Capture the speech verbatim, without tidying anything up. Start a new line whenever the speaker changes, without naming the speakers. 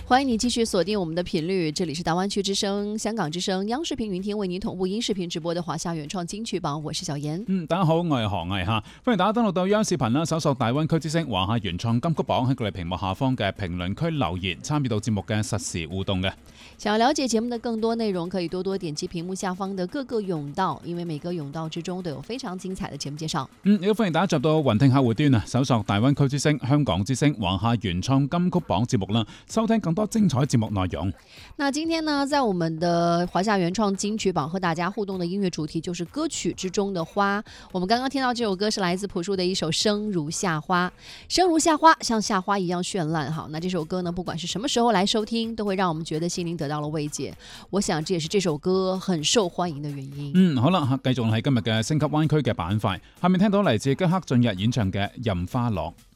欢迎你继續鎖定我們的頻率，這裡是大灣區之聲、香港之聲、央視頻雲聽為您同步音視頻直播的華夏原創金曲榜，我是小妍。
嗯，大家好，我係何毅哈，歡迎大家登錄到央視頻啦，搜索大灣區之聲華夏原創金曲榜，喺我哋屏幕下方嘅評論區留言，參與到節目嘅實時互動嘅。
想要了解節目的更多內容，可以多多點擊屏幕下方的各個甬道，因為每個甬道之中都有非常精彩的節目介紹。
嗯，亦都歡迎大家入到雲聽客戶端啊，搜索大灣區之聲、香港之聲、華夏原創金曲榜節目啦，收聽更多精彩節目內容。
那今天呢，在我們的華夏原創金曲榜和大家互動的音樂主題就是歌曲之中的花。我們剛剛聽到這首歌是來自樸樹的一首《生如夏花》，生如夏花，像夏花一樣絢爛。好，那這首歌呢，不管是什麼時候來收聽，都會讓我們覺得心靈得到了慰藉。我想這也是這首歌很受歡迎的原因。
嗯，好啦，繼續係今日嘅星級灣區嘅板塊，下面聽到嚟自吉克雋逸演唱嘅《任花落》。